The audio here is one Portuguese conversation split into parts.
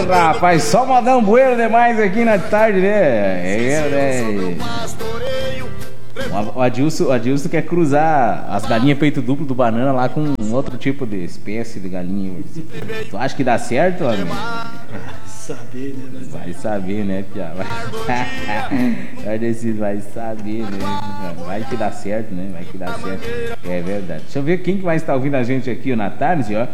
rapaz, só modão bueno demais aqui na tarde, né? O Adilson quer cruzar as galinhas peito duplo do Banana lá com outro tipo de espécie de galinha. Tu acha que dá certo, amigo? Vai saber, né, Pia? Vai saber, né? Vai que dá certo, né? Vai que dá certo. É verdade. Deixa eu ver quem que mais está ouvindo a gente aqui na tarde, ó.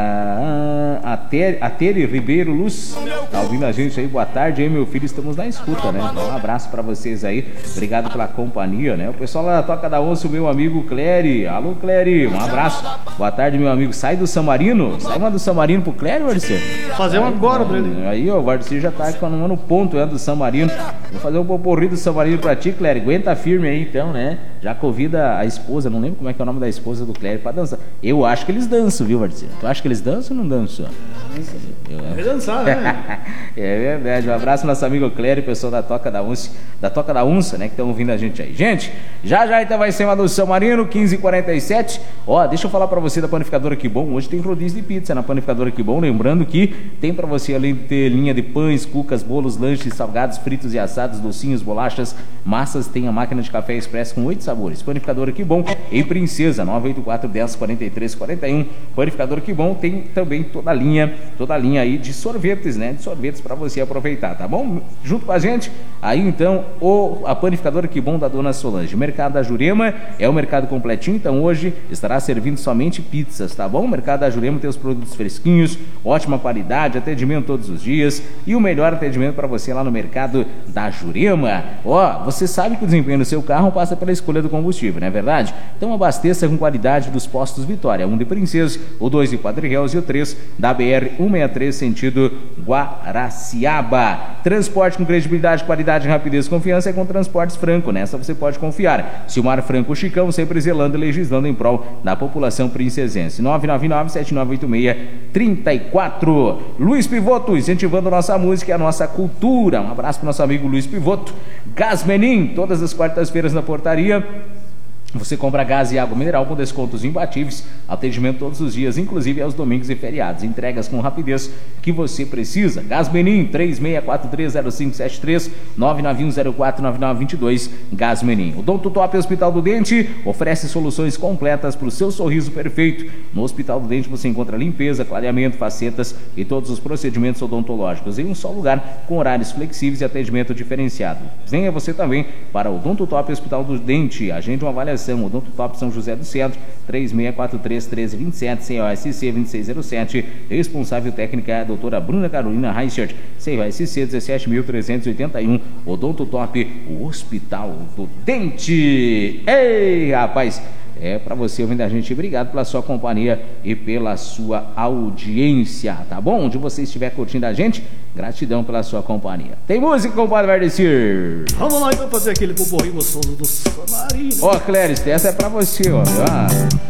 A Tere Ribeiro Luz tá ouvindo a gente aí. Boa tarde aí, meu filho. Estamos na escuta, né? Então, um abraço para vocês aí. Obrigado pela companhia, né? O pessoal lá da Toca da Onça, o meu amigo Cléry. Alô, Cléry. Um abraço. Boa tarde, meu amigo. Sai do Samarino. Sai uma do Samarino pro Cléry, Marcelo. Fazer uma agora pra ele. Aí, ó, o Vardici já tá economando ponto, do San Marino. Vou fazer um poporri do San Marino pra ti, Cléry. Aguenta firme aí, então, né? Já convida a esposa, não lembro como é que é o nome da esposa do Cléry pra dançar. Eu acho que eles dançam, viu, Vardici? Tu acha que eles dançam ou não dançam? Vai dançar, né? É verdade. Um abraço ao nosso amigo Cléry, pessoal da Toca da Onça, né? Que estão ouvindo a gente aí. Gente, já então vai ser uma do San Marino, 15h47. Ó, deixa eu falar pra você da Panificadora Que Bom. Hoje tem rodízio de pizza na Panificadora Que Bom. Lembrando que tem pra você, além de ter linha de pães, cucas, bolos, lanches, salgados, fritos e assados, docinhos, bolachas, massas, tem a máquina de café expresso com 8 sabores. Panificadora Que Bom, em Princesa, 984-10-43-41. Panificadora Que Bom tem também toda a linha aí de sorvetes, né? De sorvetes para você aproveitar, tá bom? Junto com a gente, aí então, a Panificadora Que Bom da Dona Solange. O Mercado da Jurema é o mercado completinho, então hoje estará servindo somente pizzas, tá bom? O Mercado da Jurema tem os produtos fresquinhos, ótima qualidade, atendimento todos os dias e o melhor atendimento para você lá no Mercado da Jurema. Ó, você sabe que o desempenho do seu carro passa pela escolha do combustível, não é verdade? Então abasteça com qualidade dos postos Vitória, 1 de Princesa, o 2 de Padre Reus e o 3 da BR-163, sentido Guaraciaba. Transporte com credibilidade, qualidade, rapidez e confiança é com Transportes Franco, nessa você pode confiar. Silmar Franco Chicão, sempre zelando e legislando em prol da população princesense. 999-7986-34. Luiz Pivoto, incentivando nossa música e a nossa cultura. Um abraço para o nosso amigo Luiz Pivoto. Gás Menin, todas as quartas-feiras na portaria. Você compra gás e água mineral com descontos imbatíveis, atendimento todos os dias, inclusive aos domingos e feriados, entregas com rapidez que você precisa. Gás Menin, 36430573, 991049922, Gás Menin. O Odonto Top Hospital do Dente oferece soluções completas para o seu sorriso perfeito. No Hospital do Dente você encontra limpeza, clareamento, facetas e todos os procedimentos odontológicos em um só lugar, com horários flexíveis e atendimento diferenciado. Venha você também para o Odonto Top Hospital do Dente. Agende uma avaliação. Odonto Top São José do Centro, 3643-1327, COSC 2607. Responsável técnica é a doutora Bruna Carolina Reichert, COSC 17381. Odonto Top, o Hospital do Dente. Ei, rapaz! É para você ouvindo a gente, obrigado pela sua companhia e pela sua audiência, tá bom? Onde você estiver curtindo a gente, gratidão pela sua companhia. Tem música, compadre Vardecir? Vamos lá então fazer aquele poporri gostoso do Samarino. Ó, Cléris, essa é para você, ó.